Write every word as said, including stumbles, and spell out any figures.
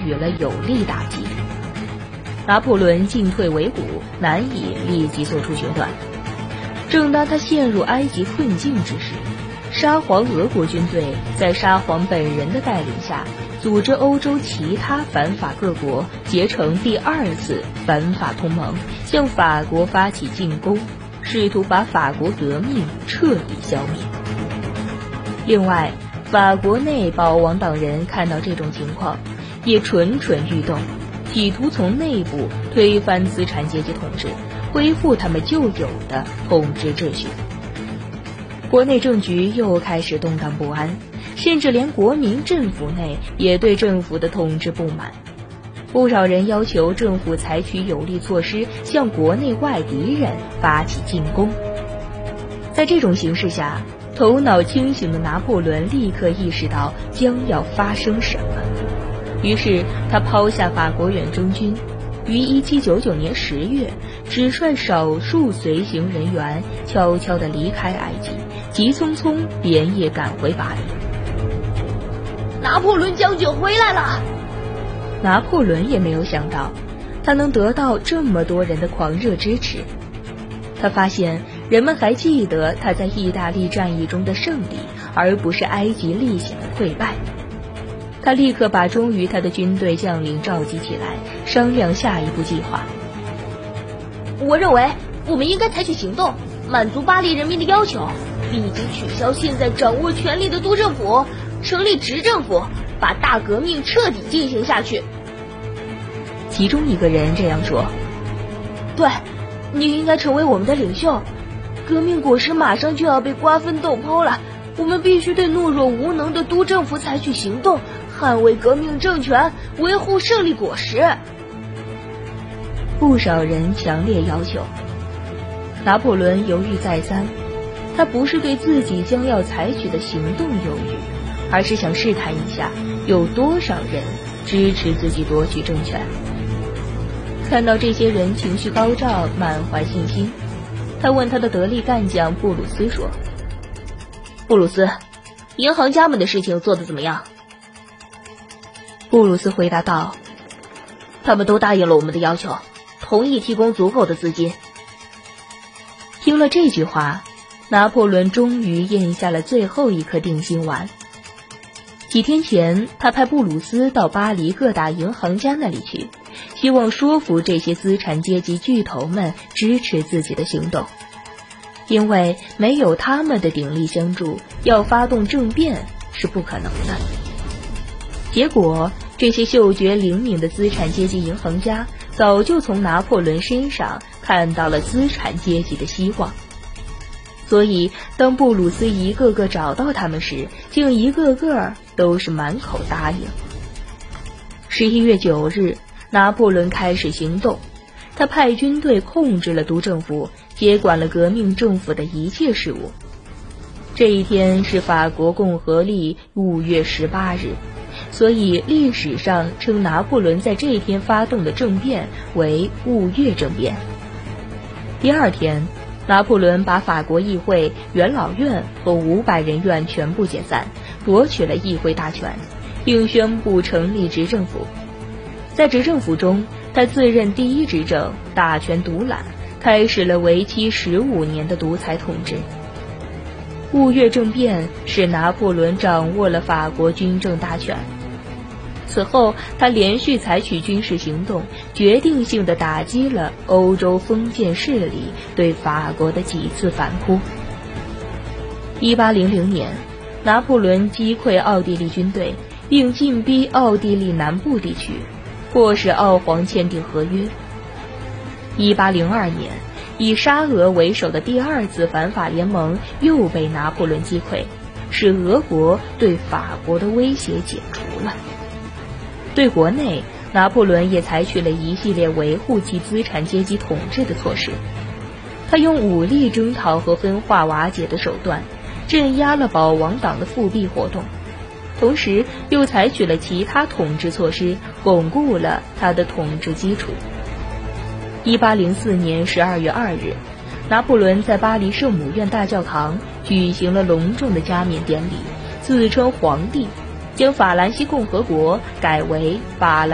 予了有力打击。拿破仑进退维谷，难以立即做出决断。正当他陷入埃及困境之时，沙皇俄国军队在沙皇本人的带领下，组织欧洲其他反法各国结成第二次反法同盟，向法国发起进攻，试图把法国革命彻底消灭。另外，法国内保王党人看到这种情况，也蠢蠢欲动，企图从内部推翻资产阶级统治，恢复他们旧有的统治秩序。国内政局又开始动荡不安，甚至连国民政府内也对政府的统治不满。不少人要求政府采取有力措施，向国内外敌人发起进攻。在这种形势下，头脑清醒的拿破仑立刻意识到将要发生什么，于是他抛下法国远征军，于一七九九年十月，只率少数随行人员悄悄地离开埃及，急匆匆连夜赶回巴黎。 拿破仑将军回来了！ 拿破仑也没有想到，他能得到这么多人的狂热支持。他发现人们还记得他在意大利战役中的胜利，而不是埃及历险的溃败。他立刻把忠于他的军队将领召集起来，商量下一步计划。 我认为我们应该采取行动，满足巴黎人民的要求，立即取消现在掌握权力的督政府，成立执政府，把大革命彻底进行下去。 其中一个人这样说： 对，你应该成为我们的领袖，革命果实马上就要被瓜分豆剖了，我们必须对懦弱无能的督政府采取行动，捍卫革命政权，维护胜利果实。 不少人强烈要求。拿破仑犹豫再三，他不是对自己将要采取的行动犹豫，而是想试探一下有多少人支持自己夺取政权。看到这些人情绪高涨，满怀信心，他问他的得力干将布鲁斯说： 布鲁斯，银行家们的事情做得怎么样？ 布鲁斯回答道： 他们都答应了我们的要求，同意提供足够的资金。 听了这句话，拿破仑终于咽下了最后一颗定心丸。几天前，他派布鲁斯到巴黎各大银行家那里去，希望说服这些资产阶级巨头们支持自己的行动，因为没有他们的鼎力相助，要发动政变是不可能的。结果，这些嗅觉灵敏的资产阶级银行家早就从拿破仑身上看到了资产阶级的希望，所以当布鲁斯一个个找到他们时，竟一个个都是满口答应。十一月九日，拿破仑开始行动，他派军队控制了督政府，接管了革命政府的一切事务。这一天是法国共和历五月十八日，所以历史上称拿破仑在这一天发动的政变为雾月政变。第二天，拿破仑把法国议会、元老院和五百人院全部解散，夺取了议会大权，并宣布成立执政府。在执政府中，他自任第一执政，大权独揽，开始了为期十五年的独裁统治。雾月政变使拿破仑掌握了法国军政大权。此后，他连续采取军事行动，决定性地打击了欧洲封建势力对法国的几次反扑。一八零零年，拿破仑击溃奥地利军队，并进逼奥地利南部地区，迫使奥皇签订合约。一八零二年，以沙俄为首的第二次反法联盟又被拿破仑击溃，使俄国对法国的威胁解除了。对国内，拿破仑也采取了一系列维护其资产阶级统治的措施。他用武力征讨和分化瓦解的手段，镇压了保王党的复辟活动，同时又采取了其他统治措施，巩固了他的统治基础。一八零四年十二月二日，拿破仑在巴黎圣母院大教堂举行了隆重的加冕典礼，自称皇帝，将法兰西共和国改为法兰